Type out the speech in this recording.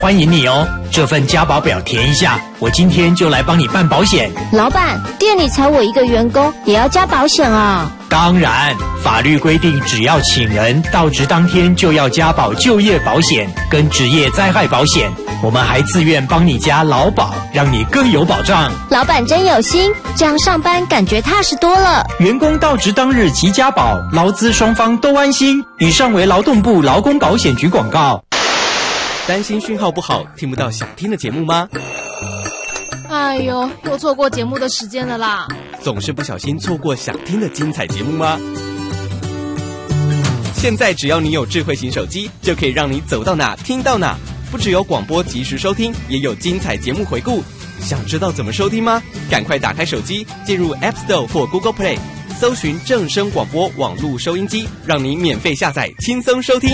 欢迎你哦，这份家保表填一下，我今天就来帮你办保险。 老板，店里才我一个员工，也要加保险啊？ 当然，法律规定只要请人到职当天就要加保就业保险跟职业灾害保险，我们还自愿帮你加劳保，让你更有保障。 老板真有心，这样上班感觉踏实多了。 员工到职当日即加保，劳资双方都安心。以上为劳动部劳工保险局广告。 担心讯号不好，听不到想听的节目吗？ 哎呦，又错过节目的时间了啦！ 总是不小心错过想听的精彩节目吗？现在只要你有智慧型手机，就可以让你走到哪听到哪。不只有广播及时收听，也有精彩节目回顾。想知道怎么收听吗？赶快打开手机，进入 App Store 或 Google Play， 搜寻正声广播网络收音机，让你免费下载，轻松收听。